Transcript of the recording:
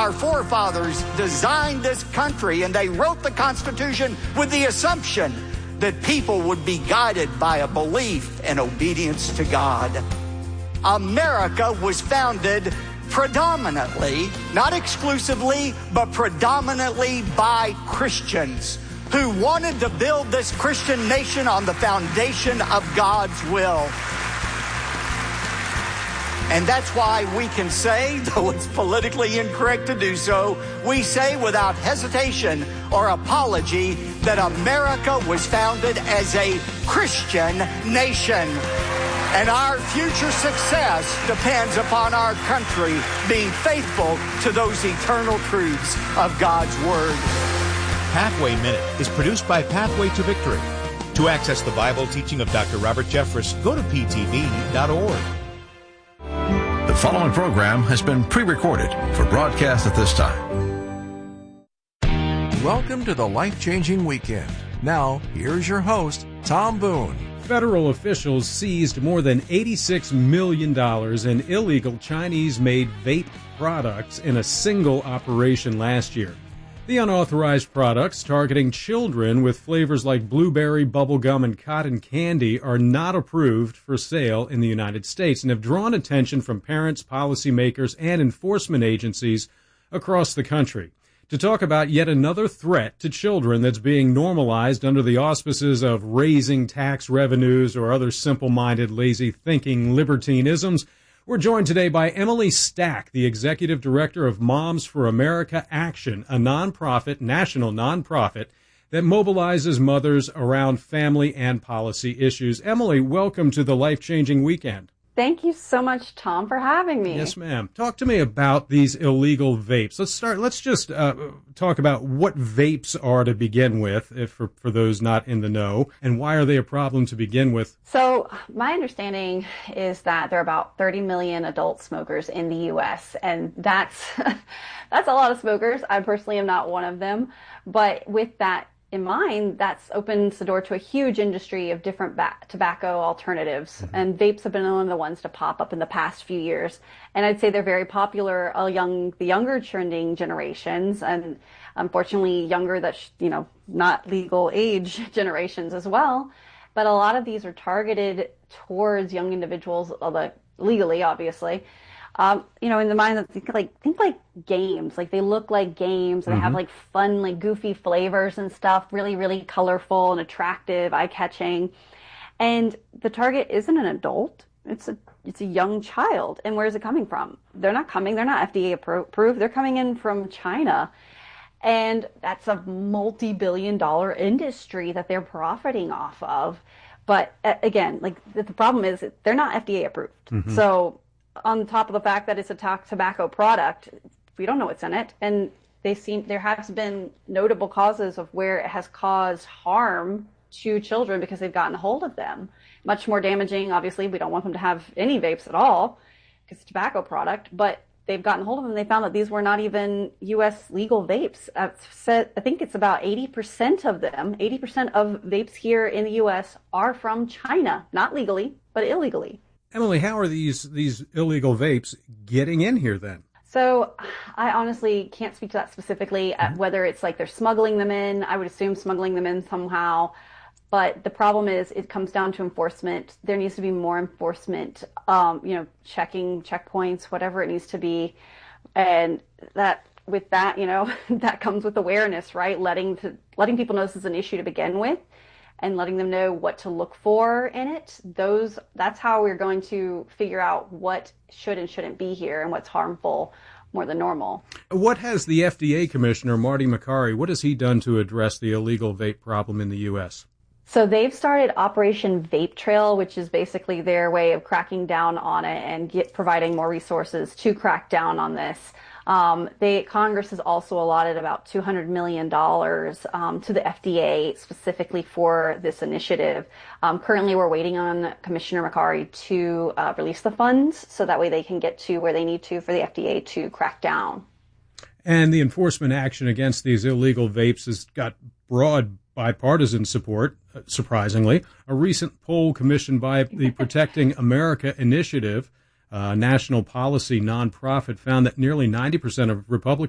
Our forefathers designed this country and they wrote the Constitution with the assumption that people would be guided by a belief and obedience to God. America was founded predominantly, not exclusively, but predominantly by Christians who wanted to build this Christian nation on the foundation of God's will. And that's why we can say, though it's politically incorrect to do so, we say without hesitation or apology that America was founded as a Christian nation. And our future success depends upon our country being faithful to those eternal truths of God's Word. Pathway Minute is produced by Pathway to Victory. To access the Bible teaching of Dr. Robert Jeffress, go to ptv.org. The following program has been pre-recorded for broadcast at this time. Welcome to the Life-Changing Weekend. Now, here's your host, Tom Boone. Federal officials seized more than $86 million in illegal Chinese-made vape products in a single operation last year. The unauthorized products targeting children with flavors like blueberry, bubblegum, and cotton candy are not approved for sale in the United States and have drawn attention from parents, policymakers, and enforcement agencies across the country. To talk about yet another threat to children that's being normalized under the auspices of raising tax revenues or other simple-minded, lazy-thinking libertinisms, we're joined today by Emily Stack, the Executive Director of Moms for America Action, a national nonprofit that mobilizes mothers around family and policy issues. Emily, welcome to the Life-Changing Weekend. Thank you so much, Tom, for having me. Yes, ma'am. Talk to me about these illegal vapes. Let's just talk about what vapes are to begin with, for those not in the know, and why are they a problem to begin with? So my understanding is that there are about 30 million adult smokers in the U.S., and that's a lot of smokers. I personally am not one of them, but with that in mind, that's opens the door to a huge industry of different tobacco alternatives. Mm-hmm. And vapes have been one of the ones to pop up in the past few years. And I'd say they're very popular the younger trending generations, and unfortunately younger not legal age generations as well. But a lot of these are targeted towards young individuals, legally, obviously. In the mind of think like games, like they look like games and they have like fun, like goofy flavors and stuff, really, really colorful and attractive, eye-catching. And the target isn't an adult. It's a young child. And where is it coming from? They're not FDA approved. They're coming in from China. And that's a multi-billion-dollar industry that they're profiting off of. But again, like the problem is they're not FDA approved. Mm-hmm. So on top of the fact that it's a tobacco product, we don't know what's in it, and there has been notable causes of where it has caused harm to children because they've gotten a hold of them. Much more damaging, obviously. We don't want them to have any vapes at all because it's a tobacco product, but they've gotten a hold of them and they found that these were not even U.S. legal vapes. I think it's about 80% of them, 80% of vapes here in the U.S. are from China, not legally, but illegally. Emily, how are these illegal vapes getting in here then? So I honestly can't speak to that specifically, whether it's like they're smuggling them in. I would assume smuggling them in somehow. But the problem is it comes down to enforcement. There needs to be more enforcement, checking checkpoints, whatever it needs to be. And that that comes with awareness, right? Letting people know this is an issue to begin with, and letting them know what to look for in it. That's how we're going to figure out what should and shouldn't be here and what's harmful more than normal. What has the FDA Commissioner, Marty Makary, what has he done to address the illegal vape problem in the U.S.? So they've started Operation Vape Trail, which is basically their way of cracking down on it and providing more resources to crack down on this. Congress has also allotted about $200 million to the FDA specifically for this initiative. Currently, we're waiting on Commissioner Makary to release the funds so that way they can get to where they need to for the FDA to crack down. And the enforcement action against these illegal vapes has got broad bipartisan support, surprisingly. A recent poll commissioned by the Protecting America Initiative, national policy nonprofit, found that nearly 90% of